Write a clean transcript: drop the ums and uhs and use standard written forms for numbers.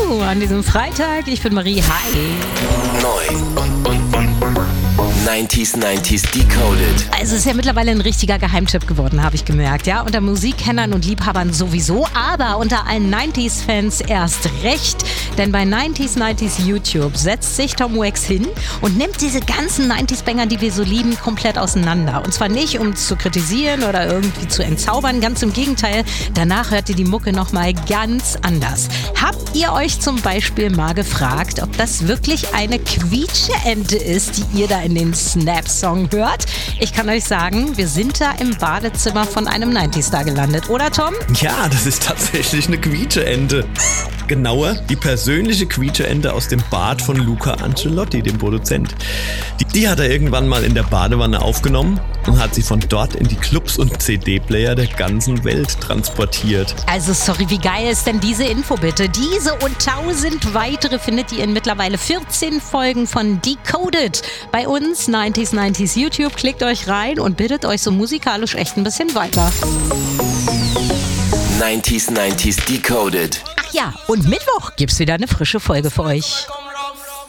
Hallo an diesem Freitag. Ich bin Marie. Hi. Neu und 90s Decoded. Also es ist ja mittlerweile ein richtiger Geheimtipp geworden, habe ich gemerkt. Ja, unter Musikkennern und Liebhabern sowieso, aber unter allen 90s-Fans erst recht. Denn bei 90s YouTube setzt sich Tom Wax hin und nimmt diese ganzen 90s-Banger, die wir so lieben, komplett auseinander. Und zwar nicht, um es zu kritisieren oder irgendwie zu entzaubern, ganz im Gegenteil. Danach hört ihr die Mucke nochmal ganz anders. Habt ihr euch zum Beispiel mal gefragt, ob das wirklich eine Quietscheente ist, die ihr da in den Snap-Song hört? Ich kann euch sagen, wir sind da im Badezimmer von einem 90s-Star gelandet, oder Tom? Ja, das ist tatsächlich eine Quietscheente. Genauer, die persönliche Quietscheente aus dem Bad von Luca Ancelotti, dem Produzent. Die hat er irgendwann mal in der Badewanne aufgenommen und hat sie von dort in die Clubs und CD-Player der ganzen Welt transportiert. Also sorry, wie geil ist denn diese Info bitte? Diese und 1000 weitere findet ihr in mittlerweile 14 Folgen von Decoded. Bei uns 90s YouTube. Klickt euch rein und bildet euch so musikalisch echt ein bisschen weiter. 90s Decoded. Ach ja, und Mittwoch gibt's wieder eine frische Folge für euch.